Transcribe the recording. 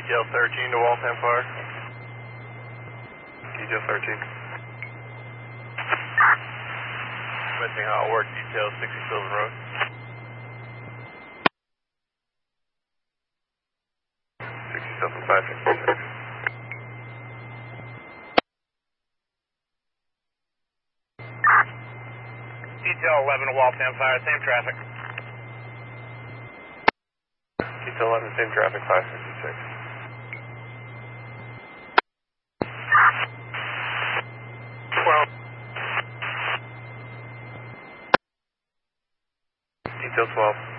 Detail 13 to Waltham Park. Detail 13. Missing hot work, detail 60 Sylvan Road. 60 Sylvan 566. Detail 11 to Waltham Fire, same traffic. Detail 11, same traffic, 566. Detail 12.